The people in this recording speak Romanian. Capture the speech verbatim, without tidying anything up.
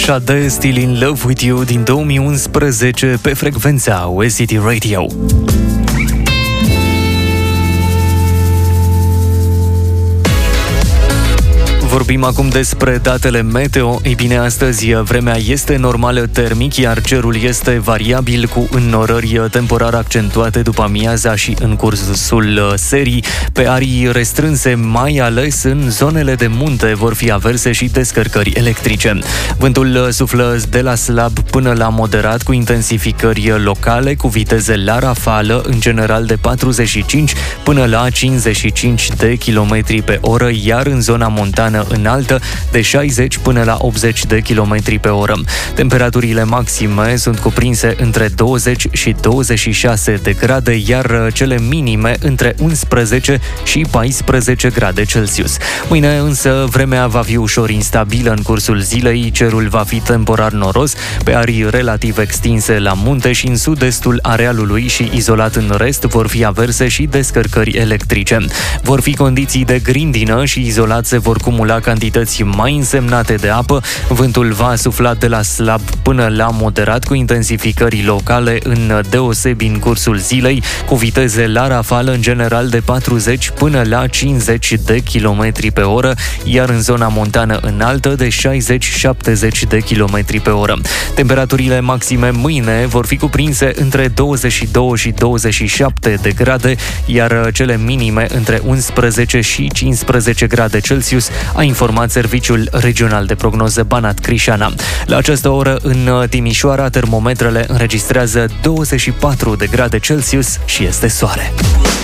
Sade, Still in Love with You din două mii unsprezece pe frecvența U S C T Radio. Vorbim acum despre datele meteo. Ei bine, astăzi vremea este normală termic, iar cerul este variabil cu înnorări temporar accentuate după amiaza și în cursul serii. Pe arii restrânse, mai ales în zonele de munte, vor fi averse și descărcări electrice. Vântul suflă de la slab până la moderat, cu intensificări locale, cu viteze la rafală, în general de patruzeci și cinci până la cincizeci și cinci de kilometri pe oră, iar în zona montană înaltă de șaizeci până la optzeci de kilometri pe oră. Temperaturile maxime sunt cuprinse între douăzeci și douăzeci și șase de grade, iar cele minime între unsprezece și paisprezece grade Celsius. Mâine însă vremea va fi ușor instabilă în cursul zilei, cerul va fi temporar noros, pe arii relativ extinse la munte și în sud-estul arealului și izolat în rest vor fi averse și descărcări electrice. Vor fi condiții de grindină și izolat se vor cumula cantități mai însemnate de apă. Vântul va sufla de la slab până la moderat, cu intensificări locale în deosebi în cursul zilei, cu viteze la rafală în general de patruzeci până la cincizeci de kilometri pe oră, iar în zona montană înaltă de șaizeci șaptezeci de kilometri pe oră. Temperaturile maxime mâine vor fi cuprinse între douăzeci și doi și douăzeci și șapte de grade, iar cele minime între unsprezece și cincisprezece grade Celsius, a informat Serviciul Regional de Prognoză Banat Crișana. La această oră, în Timișoara, termometrele înregistrează douăzeci și patru de grade Celsius și este soare.